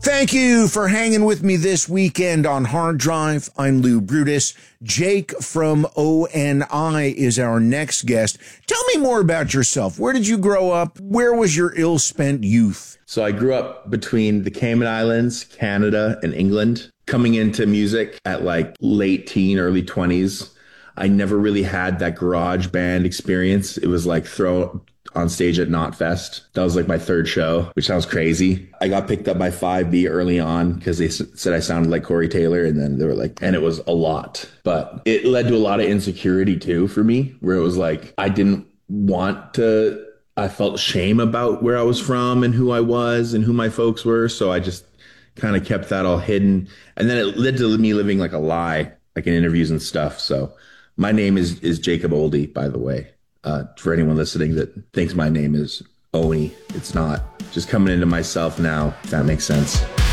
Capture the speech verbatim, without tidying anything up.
Thank you for hanging with me this weekend on Hard Drive. I'm Lou Brutus. Jake from O N I is our next guest. Tell me more about yourself. Where did you grow up? Where was your ill-spent youth? So I grew up between the Cayman Islands, Canada, and England. Coming into music at like late teen, early twenties, I never really had that garage band experience. It was like throw on stage at Knotfest. That was like my third show, which sounds crazy. I got picked up by five B early on because they s- said I sounded like Corey Taylor, and then they were like, and it was a lot. But it led to a lot of insecurity too for me, where it was like I didn't want to, I felt shame about where I was from and who I was and who my folks were. So I just kind of kept that all hidden. And then it led to me living like a lie, like in interviews and stuff. So my name is, is Jacob Oldie, by the way. Uh, for anyone listening that thinks my name is Oni, it's not. Just coming into myself now, if that makes sense.